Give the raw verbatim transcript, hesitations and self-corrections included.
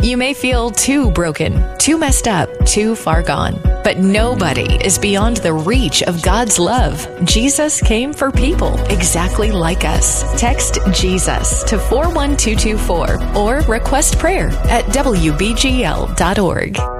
You may feel too broken, too messed up, too far gone. But nobody is beyond the reach of God's love. Jesus came for people exactly like us. Text Jesus to four one two two four or request prayer at W B G L dot org.